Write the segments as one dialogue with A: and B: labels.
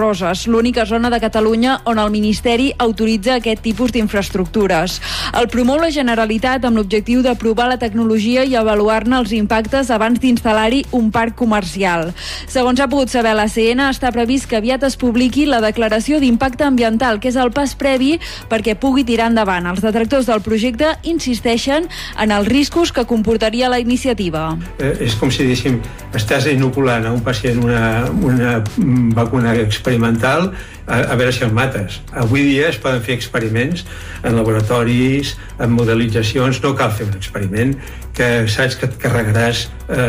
A: Roses, l'única zona de Catalunya on el Ministeri autoritza aquest tipus d'infraestructures. El promou la Generalitat amb l'objectiu d'aprovar la tecnologia i avaluar-ne els impactes abans d'instal·lar-hi un parc comercial. Segons ha pogut saber l'ACN, està previst que aviat es publiqui la declaració d'impacte ambiental, que és el pas previ perquè pugui tirar endavant. Els detractors del projecte insisteixen en els riscos que comportaria la iniciativa.
B: És com si diguéssim, estàs inoculant a un pacient una vacuna experimental a veure si el mates. Avui dia es poden fer experiments en laboratoris, en modelitzacions, no cal fer un experiment que saps que et carregaràs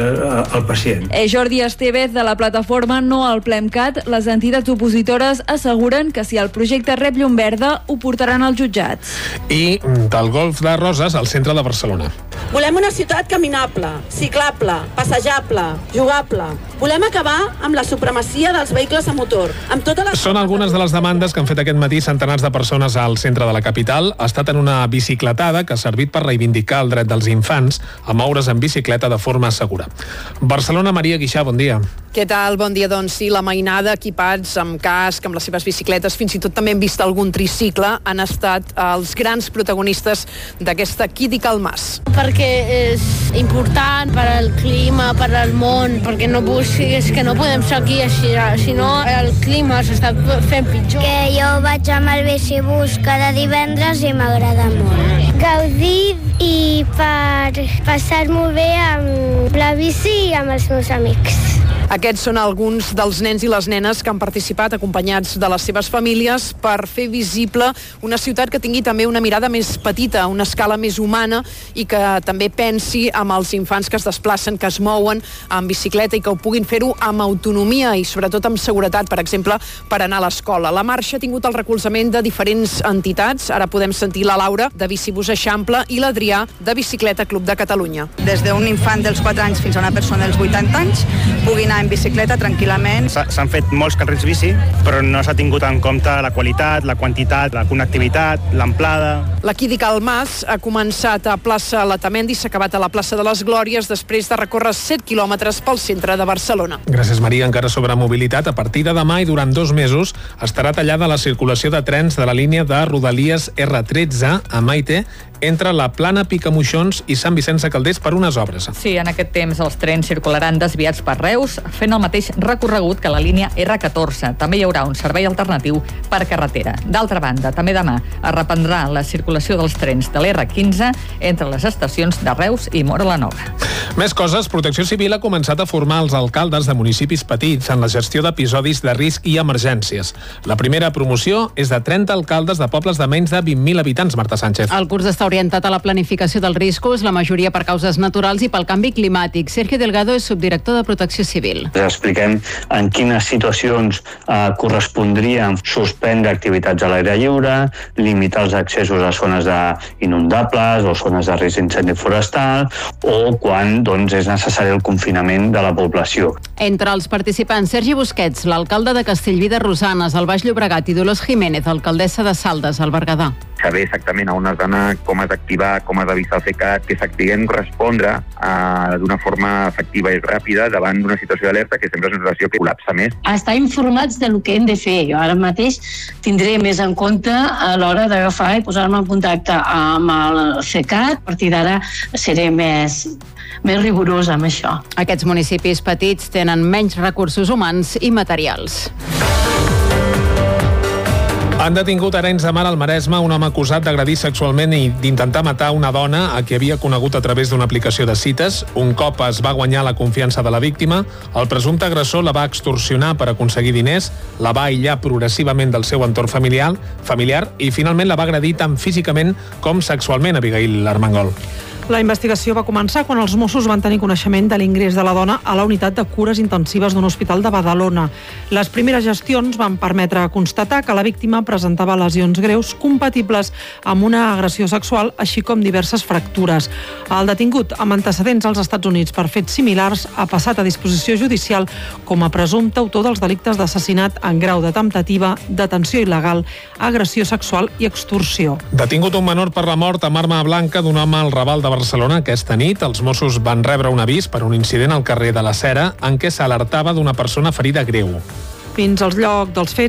B: el pacient.
A: Jordi Estevez, de la plataforma No al PLEMCAT, les entitats opositores asseguren que si el projecte rep llum verda, ho portaran als jutjats.
C: I del Golf de Roses al centre de Barcelona.
D: Volem una ciutat caminable, ciclable, passejable, jugable. Volem acabar amb la supremacia dels vehicles a motor. Amb totes les...
C: Són algunes de les demandes que han fet aquest matí centenars de persones al centre de la capital. Ha estat en una bicicletada que ha servit per reivindicar el dret dels infants a moure's en bicicleta de forma segura. Barcelona, Maria Guixà, bon dia.
E: Què tal? Bon dia. Doncs sí, la mainada, equipats amb casc, amb les seves bicicletes, fins i tot també hem vist algun tricicle, han estat els grans protagonistes d'aquesta Quídica al Mas.
F: Perquè és important per al clima, per al món, perquè és que no podem seguir així, si no el clima s'està fent pitjor.
G: Que jo vaig amb el bicibús cada divendres i m'agrada molt. Gaudir i per passar-m'ho bé amb la bici i amb els meus amics.
E: Aquests són alguns dels nens i les nenes que han participat acompanyats de les seves famílies per fer visible una ciutat que tingui també una mirada més petita, una escala més humana i que també pensi amb els infants que es desplacen, que es mouen en bicicleta i que ho puguin fer-ho amb autonomia i sobretot amb seguretat, per exemple, per anar a l'escola. La marxa ha tingut el recolzament de diferents entitats. Ara podem sentir la Laura, de Bicibús Eixample, i l'Adrià, de Bicicleta Club de Catalunya.
H: Des d'un infant dels 4 anys fins a una persona dels 80 anys pugui anar en bicicleta tranquil·lament.
I: S'han fet molts carrils bici, però no s'ha tingut en compte la qualitat, la quantitat, la connectivitat, l'amplada.
E: La Quídica al Mas ha començat a plaça Letamendi i s'ha acabat a la plaça de les Glòries després de recórrer 7 quilòmetres pel centre de Barcelona.
C: Gràcies, Maria. Encara sobre mobilitat, a partir de demà i durant 2 mesos estarà tallada la circulació de trens de la línia de Rodalies R13 a Maite entre la Plana Picamoixons i Sant Vicenç de Calders per unes obres.
J: Sí, en aquest temps els trens circularan desviats per Reus, fent el mateix recorregut que la línia R14. També hi haurà un servei alternatiu per carretera. D'altra banda, també demà es reprendrà la circulació dels trens de l'R15 entre les estacions de Reus i Móra la Nova.
C: Més coses, Protecció Civil ha començat a formar els alcaldes de municipis petits en la gestió d'episodis de risc i emergències. La primera promoció és de 30 alcaldes de pobles de menys de 20.000 habitants, Marta Sánchez.
K: El curs està orientat a la planificació dels riscos, la majoria per causes naturals i pel canvi climàtic. Sergio Delgado és subdirector de Protecció Civil.
L: Expliquem en quines situacions correspondria suspendre activitats a l'aire lliure, limitar els accessos a zones inundables o zones de risc d'incendi forestal o quan és necessari el confinament de la població.
K: Entre els participants, Sergi Busquets, l'alcalde de Castellví de Rosanes, al Baix Llobregat, i Dolors Jiménez, alcaldessa de Saldes, al Berguedà.
M: Saber exactament a on has d'anar, com has d'activar, com has d'avisar el CECAT, que sapiguem respondre d'una forma efectiva i ràpida davant d'una situació d'alerta que sempre és una situació que col·lapsa més.
N: Estar informats del que hem de fer. Jo ara mateix tindré més en compte a l'hora d'agafar i posar-me en contacte amb el CECAT. A partir d'ara seré més rigorosa amb això.
K: Aquests municipis petits tenen menys recursos humans i materials.
C: Han detingut a Arenys de Mar al Maresme un home acusat d'agredir sexualment i d'intentar matar una dona a qui havia conegut a través d'una aplicació de cites. Un cop es va guanyar la confiança de la víctima, el presumpte agressor la va extorsionar per aconseguir diners, la va aïllar progressivament del seu entorn familiar i finalment la va agredir tant físicament com sexualment, Abigail Armengol.
O: La investigació va començar quan els Mossos van tenir coneixement de l'ingrés de la dona a la unitat de cures intensives d'un hospital de Badalona. Les primeres gestions van permetre constatar que la víctima presentava lesions greus compatibles amb una agressió sexual, així com diverses fractures. El detingut, amb antecedents als Estats Units per fets similars, ha passat a disposició judicial com a presumpte autor dels delictes d'assassinat en grau de temptativa, detenció il·legal, agressió sexual i extorsió.
C: Detingut un menor per la mort amb arma blanca d'un home al Raval de Barcelona aquesta nit. Els Mossos van rebre un avís per un incident al carrer de la Cera en què s'alertava d'una persona ferida greu.
O: Fins al lloc dels fets